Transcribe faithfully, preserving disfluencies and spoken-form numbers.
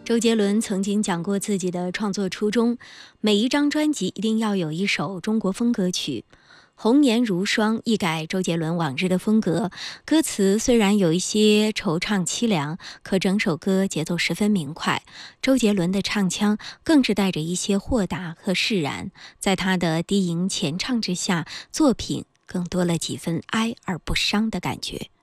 周杰伦曾经讲过自己的创作初衷，每一张专辑一定要有一首中国风歌曲。红颜如霜一改周杰伦往日的风格，歌词虽然有一些惆怅凄凉，可整首歌节奏十分明快。周杰伦的唱腔更是带着一些豁达和释然，在他的低吟前唱之下，作品更多了几分哀而不伤的感觉。